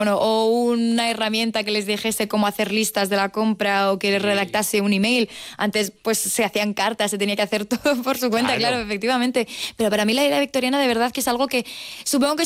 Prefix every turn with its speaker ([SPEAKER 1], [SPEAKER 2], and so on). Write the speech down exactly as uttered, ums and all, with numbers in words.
[SPEAKER 1] bueno, o una herramienta que les dijese cómo hacer listas de la compra o que les redactase un email. Antes pues se hacían cartas, se tenía que hacer todo por su cuenta, claro, claro efectivamente. Pero para mí la era victoriana de verdad que es algo que supongo que